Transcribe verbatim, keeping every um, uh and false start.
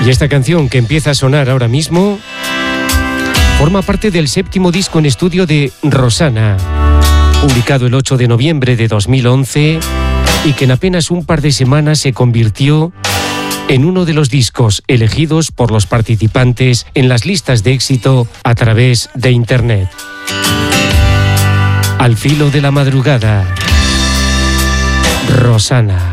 Y esta canción que empieza a sonar ahora mismo forma parte del séptimo disco en estudio de Rosana, publicado el ocho de noviembre de dos mil once y que en apenas un par de semanas se convirtió en uno de los discos elegidos por los participantes en las listas de éxito a través de Internet. Al filo de la madrugada, Rosana.